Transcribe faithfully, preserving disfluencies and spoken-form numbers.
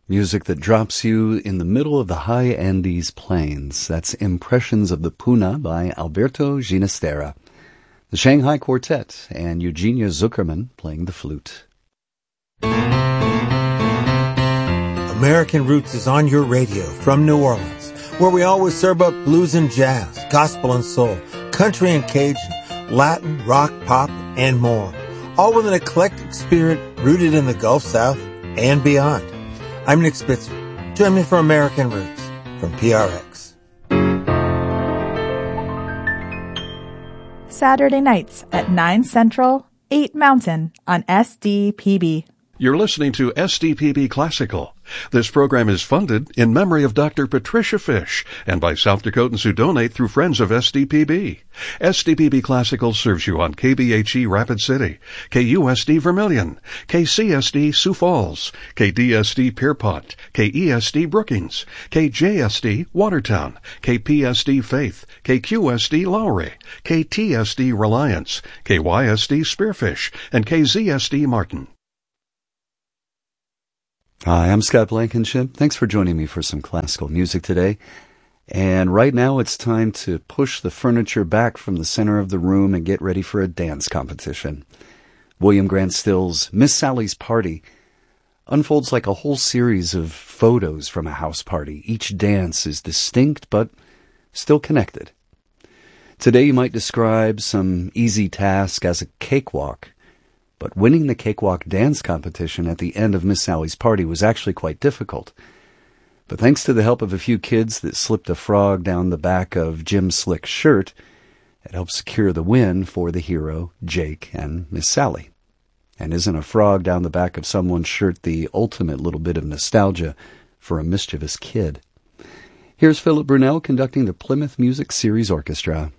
Music that drops you in the middle of the high Andes plains. That's Impressions of the Puna by Alberto Ginastera. The Shanghai Quartet and Eugenia Zuckerman playing the flute. American Roots is on your radio from New Orleans, where we always serve up blues and jazz, gospel and soul, country and Cajun, Latin, rock, pop, and more. All with an eclectic spirit rooted in the Gulf South and beyond. I'm Nick Spitzer. Join me for American Roots from P R X. Saturday nights at nine Central, eight Mountain on S D P B. You're listening to S D P B Classical. This program is funded in memory of Doctor Patricia Fish and by South Dakotans who donate through Friends of S D P B. S D P B Classical serves you on K B H E Rapid City, K U S D Vermilion, K C S D Sioux Falls, K D S D Pierpont, K E S D Brookings, K J S D Watertown, K P S D Faith, K Q S D Lowry, K T S D Reliance, K Y S D Spearfish, and K Z S D Martin. Hi, I'm Scott Blankenship. Thanks for joining me for some classical music today. And right now it's time to push the furniture back from the center of the room and get ready for a dance competition. William Grant Still's Miss Sally's Party unfolds like a whole series of photos from a house party. Each dance is distinct but still connected. Today you might describe some easy task as a cakewalk. But winning the cakewalk dance competition at the end of Miss Sally's Party was actually quite difficult. But thanks to the help of a few kids that slipped a frog down the back of Jim Slick's shirt, it helped secure the win for the hero, Jake, and Miss Sally. And isn't a frog down the back of someone's shirt the ultimate little bit of nostalgia for a mischievous kid? Here's Philip Brunel conducting the Plymouth Music Series Orchestra.